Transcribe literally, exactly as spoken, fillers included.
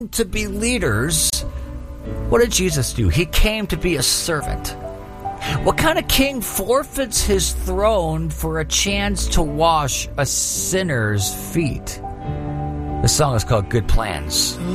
to be leaders, what did Jesus do? He came to be a servant. What kind of king forfeits his throne for a chance to wash a sinner's feet? The song is called Good Plans.